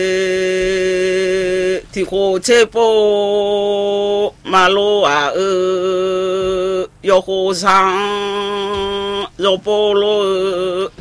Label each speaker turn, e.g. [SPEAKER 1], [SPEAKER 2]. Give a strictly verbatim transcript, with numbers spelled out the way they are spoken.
[SPEAKER 1] 提火车波马路啊呃，有火场有菠萝。